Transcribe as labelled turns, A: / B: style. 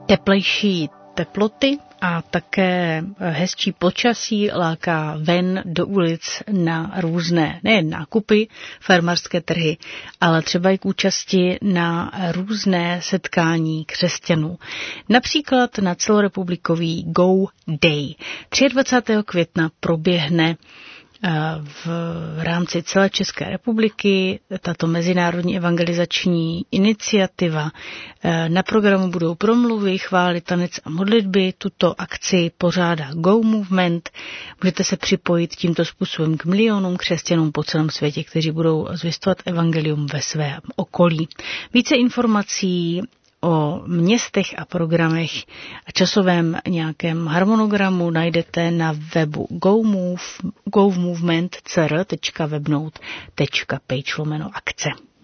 A: Teplejší teploty a také hezčí počasí láká ven do ulic na různé, nejen nákupy, farmářské trhy, ale třeba i k účasti na různé setkání křesťanů. Například na celorepublikový Go Day. 23. května proběhne v rámci celé České republiky tato mezinárodní evangelizační iniciativa. Na programu budou promluvy, chvály, tanec a modlitby. Tuto akci pořádá Go Movement. Můžete se připojit tímto způsobem k milionům křesťanům po celém světě, kteří budou zvěstovat evangelium ve svém okolí. Více informací o městech a programech a časovém nějakém harmonogramu najdete na webu gomovement.cr.webnote.page/akce.